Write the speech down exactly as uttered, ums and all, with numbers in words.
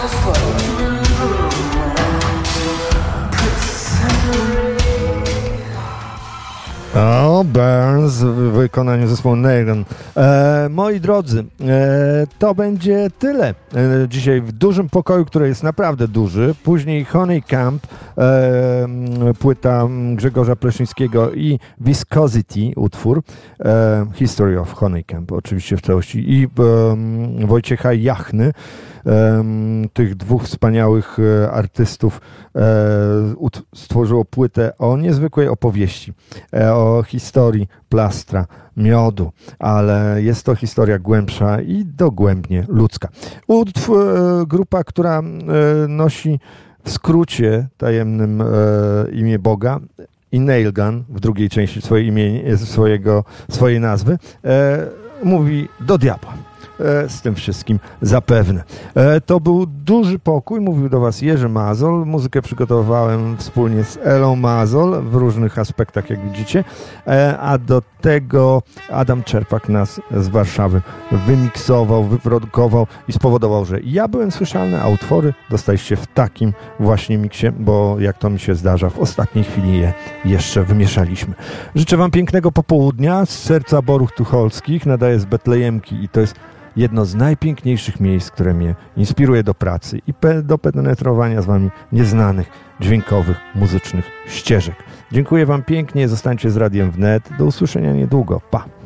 O, Burns w wykonaniu zespołu Nailgun. E, moi drodzy, e, to będzie tyle e, dzisiaj w dużym pokoju, który jest naprawdę duży. Później Honey Camp, e, płyta Grzegorza Pleszyńskiego i Viscosity utwór. E, History of Honey Camp oczywiście w całości. I e, Wojciecha Jachny. Tych dwóch wspaniałych artystów stworzyło płytę o niezwykłej opowieści, o historii plastra, miodu, ale jest to historia głębsza i dogłębnie ludzka. Grupa, która nosi w skrócie tajemnym imię Boga i Nailgun w drugiej części swojej, imienia, swojego, swojej nazwy, mówi do diabła. Z tym wszystkim zapewne. To był duży pokój, mówił do Was Jerzy Mazol. Muzykę przygotowałem wspólnie z Elą Mazol w różnych aspektach, jak widzicie, a do tego Adam Czerpak nas z Warszawy wymiksował, wyprodukował i spowodował, że ja byłem słyszalny, a utwory dostaliście w takim właśnie miksie, bo jak to mi się zdarza, w ostatniej chwili je jeszcze wymieszaliśmy. Życzę Wam pięknego popołudnia z serca Borów Tucholskich, nadaję z Betlejemki i to jest jedno z najpiękniejszych miejsc, które mnie inspiruje do pracy i pe- do penetrowania z Wami nieznanych, dźwiękowych, muzycznych ścieżek. Dziękuję Wam pięknie, zostańcie z Radiem Wnet. Do usłyszenia niedługo. Pa!